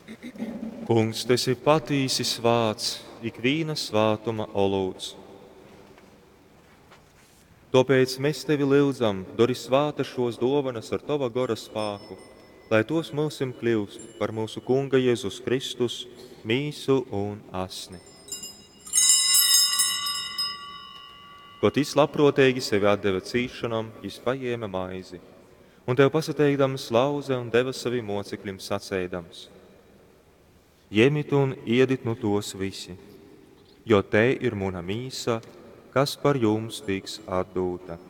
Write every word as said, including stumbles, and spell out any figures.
Kungs, tu esi patīsi svāts, ikviena svātuma olūts. Tāpēc mēs tevi lūdzam, dori svāta šos dāvanas ar tava gara spēku, lai tos mūsim kļūst par mūsu Kunga Jēzus Kristus, mīsu un asni. Kaut viņš labprātīgi sevi atdeva cīšanam, viņš paņēma maizi, un tev pasateikdams lauze un deva saviem mocekļiem sacēdams: Ņemiet un ēdiet no tos visi, jo te ir mana mīsa, kas par jums tiks atdota.